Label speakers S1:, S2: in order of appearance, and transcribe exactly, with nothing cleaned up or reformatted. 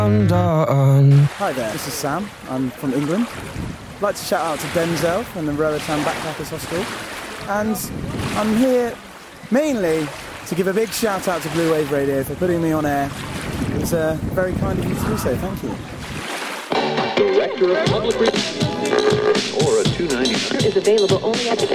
S1: Hi there, this is Sam. I'm from England. I'd like to shout out to Denzel from the Roatan Backpackers Hostel. And I'm here mainly to give a big shout out to Blue Wave Radio for putting me on air. It's uh, very kind of you to do so, thank you.
S2: Director of Public Relations or a two ninety-nine
S3: is available only at the